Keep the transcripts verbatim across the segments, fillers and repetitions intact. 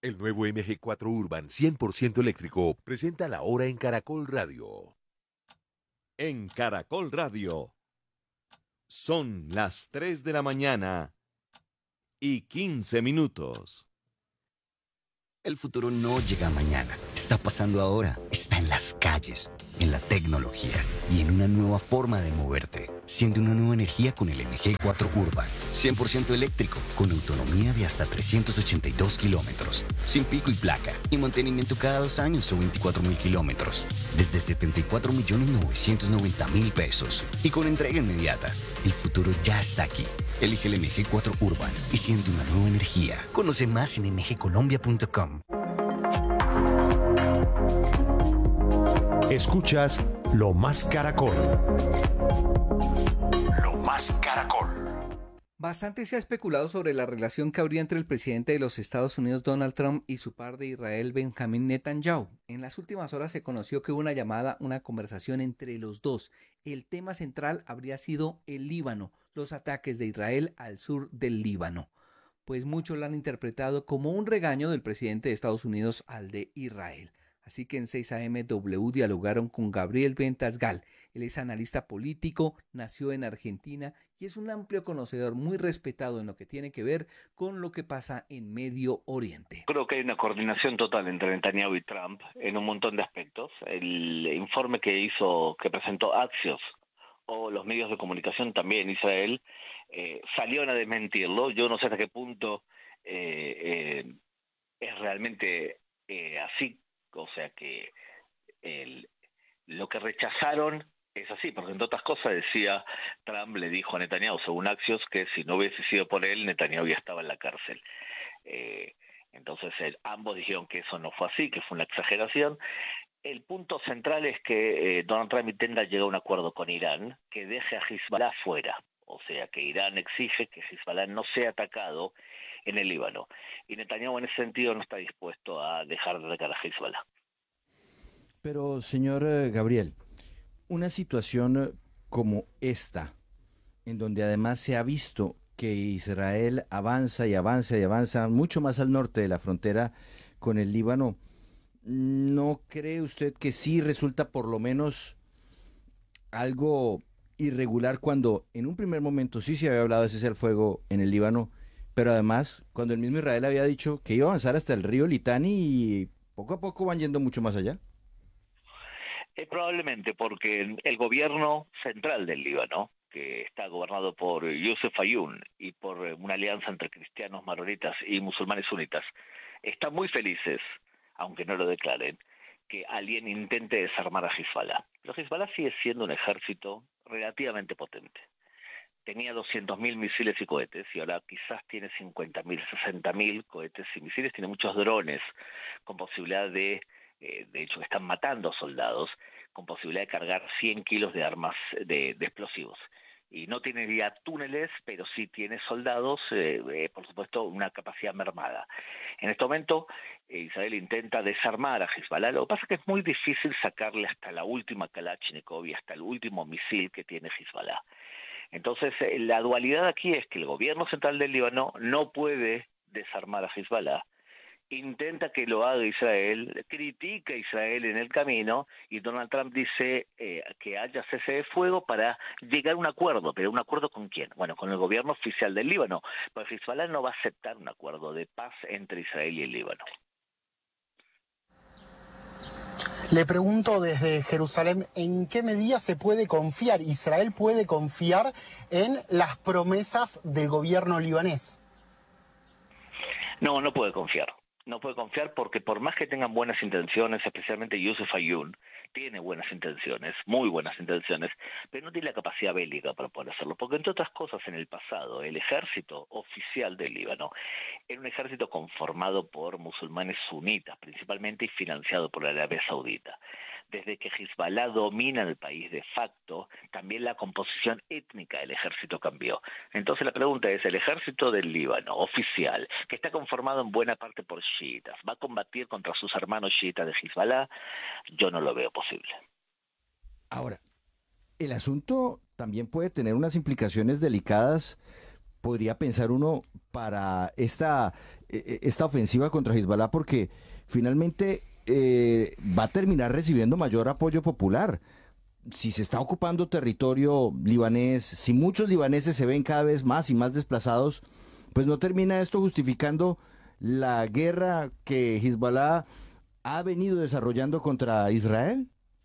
El nuevo M G cuatro Urban cien por ciento eléctrico presenta la hora en Caracol Radio. En Caracol Radio son las tres de la mañana y quince minutos. El futuro no llega mañana, está pasando ahora, está en las calles, en la tecnología y en una nueva forma de moverte. Siente una nueva energía con el M G cuatro Urban, cien por ciento eléctrico, con autonomía de hasta trescientos ochenta y dos kilómetros, sin pico y placa, y mantenimiento cada dos años o veinticuatro mil kilómetros, desde setenta y cuatro millones novecientos noventa mil pesos, y con entrega inmediata. El futuro ya está aquí. Elige el M G cuatro Urban y siente una nueva energía. Conoce más en m g colombia punto com. Escuchas Lo Más Caracol. Lo Más Caracol. Bastante se ha especulado sobre la relación que habría entre el presidente de los Estados Unidos, Donald Trump, y su par de Israel, Benjamin Netanyahu. En las últimas horas se conoció que hubo una llamada, una conversación entre los dos. El tema central habría sido el Líbano, los ataques de Israel al sur del Líbano. Pues muchos lo han interpretado como un regaño del presidente de Estados Unidos al de Israel. Así que en seis A M W dialogaron con Gabriel Ventasgal. Él es analista político, nació en Argentina y es un amplio conocedor muy respetado en lo que tiene que ver con lo que pasa en Medio Oriente. Creo que hay una coordinación total entre Netanyahu y Trump en un montón de aspectos. El informe que hizo, que presentó Axios o los medios de comunicación también Israel, eh, salieron a desmentirlo. Yo no sé hasta qué punto eh, eh, es realmente eh, así. O sea que el, lo que rechazaron es así, porque entre otras cosas decía, Trump le dijo a Netanyahu, según Axios, que si no hubiese sido por él, Netanyahu ya estaba en la cárcel. Eh, entonces el, ambos dijeron que eso no fue así, que fue una exageración. El punto central es que eh, Donald Trump intenta llegar a un acuerdo con Irán que deje a Hezbollah fuera. O sea que Irán exige que Hezbollah no sea atacado en el Líbano. Y Netanyahu en ese sentido no está dispuesto a dejar de atacar a Hezbollah. Pero, señor eh, Gabriel, una situación eh, como esta, en donde además se ha visto que Israel avanza y avanza y avanza mucho más al norte de la frontera con el Líbano, ¿no cree usted que sí resulta por lo menos algo irregular cuando en un primer momento sí se había hablado de cese al fuego en el Líbano, pero además cuando el mismo Israel había dicho que iba a avanzar hasta el río Litani y poco a poco van yendo mucho más allá? Eh, probablemente porque el gobierno central del Líbano, que está gobernado por Youssef Ayoun y por una alianza entre cristianos maronitas y musulmanes sunitas, están muy felices, aunque no lo declaren, que alguien intente desarmar a Hezbollah. Pero Hezbollah sigue siendo un ejército relativamente potente. Tenía doscientos mil misiles y cohetes y ahora quizás tiene cincuenta mil, sesenta mil cohetes y misiles. Tiene muchos drones con posibilidad de, eh, de hecho, están matando soldados, con posibilidad de cargar cien kilos de armas de, de explosivos. Y no tiene ya túneles, pero sí tiene soldados, eh, eh, por supuesto, una capacidad mermada. En este momento, eh, Israel intenta desarmar a Hezbollah. Lo que pasa es que es muy difícil sacarle hasta la última Kalashnikov y hasta el último misil que tiene Hezbollah. Entonces, eh, la dualidad aquí es que el gobierno central del Líbano no puede desarmar a Hezbollah, intenta que lo haga Israel, critica a Israel en el camino, y Donald Trump dice eh, que haya cese de fuego para llegar a un acuerdo. ¿Pero un acuerdo con quién? Bueno, con el gobierno oficial del Líbano, porque Hezbollah no va a aceptar un acuerdo de paz entre Israel y el Líbano. Le pregunto desde Jerusalén, ¿en qué medida se puede confiar, Israel puede confiar en las promesas del gobierno libanés? No, no puede confiar. No puede confiar porque por más que tengan buenas intenciones, especialmente Youssef Ayoun, tiene buenas intenciones, muy buenas intenciones, pero no tiene la capacidad bélica para poder hacerlo. Porque entre otras cosas, en el pasado, el ejército oficial del Líbano era un ejército conformado por musulmanes sunitas, principalmente, y financiado por la Arabia Saudita. Desde que Hezbollah domina el país de facto, también la composición étnica del ejército cambió. Entonces la pregunta es, ¿el ejército del Líbano oficial, que está conformado en buena parte por chiitas, va a combatir contra sus hermanos chiitas de Hezbollah? Yo no lo veo posible. Ahora, el asunto también puede tener unas implicaciones delicadas podría pensar uno para esta, esta ofensiva contra Hezbollah? Porque finalmente eh, va a terminar recibiendo mayor apoyo popular. Si se está ocupando territorio libanés, si muchos libaneses se ven cada vez más y más desplazados, pues no termina esto justificando la guerra que Hezbollah ha venido desarrollando contra Israel.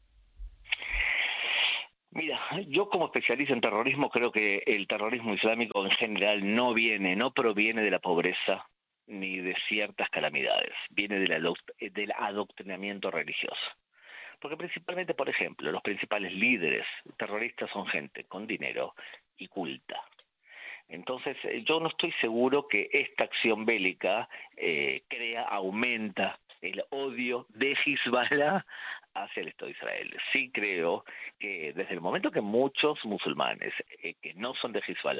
Mira, yo como especialista en terrorismo creo que el terrorismo islámico en general no viene, no proviene de la pobreza ni de ciertas calamidades, viene del, del adoctrinamiento religioso. Porque principalmente, por ejemplo, los principales líderes terroristas son gente con dinero y culta. Entonces, yo no estoy seguro que esta acción bélica eh, crea, aumenta el odio de Hezbollah hacia el Estado de Israel. Sí creo que desde el momento que muchos musulmanes eh, que no son de Hezbollah